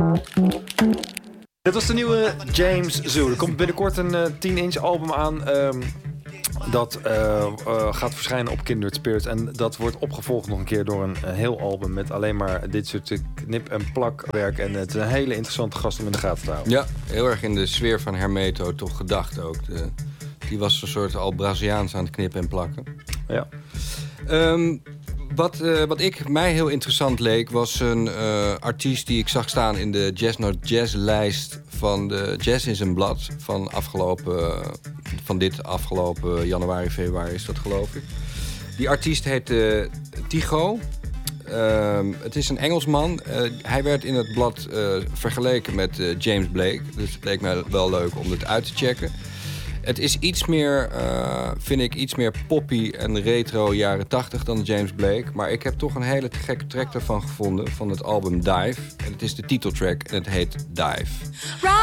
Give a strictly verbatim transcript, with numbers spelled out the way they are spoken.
Dit was de nieuwe James Zoo. Er komt binnenkort een uh, tien-inch album aan. Um, dat uh, uh, gaat verschijnen op Kindred Spirits. En dat wordt opgevolgd nog een keer door een, een heel album... met alleen maar dit soort knip- en plakwerk. En het is een hele interessante gast om in de gaten te houden. Ja, heel erg in de sfeer van Hermeto toch gedacht ook. De, die was een soort al Braziliaans aan het knippen en plakken. Ja. Um, Wat, uh, wat ik, mij heel interessant leek, was een uh, artiest die ik zag staan in de Jazz Not Jazz-lijst van de Jazz in zijn blad van, afgelopen, van dit afgelopen januari, februari is dat geloof ik. Die artiest heet uh, Tycho. Uh, het is een Engelsman. Uh, hij werd in het blad uh, vergeleken met uh, James Blake. Dus het leek mij wel leuk om het uit te checken. Het is iets meer, uh, vind ik, iets meer poppy en retro jaren tachtig dan James Blake. Maar ik heb toch een hele gekke track daarvan gevonden, van het album Dive. En het is de titeltrack en het heet Dive.